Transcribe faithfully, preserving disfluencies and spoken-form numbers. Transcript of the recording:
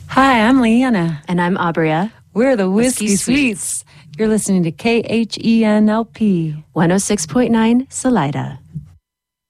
Hi, I'm Leanna. And I'm Abria. We're the Whiskey, Whiskey Sweets. Sweets. You're listening to K H E N L P one oh six point nine Salida.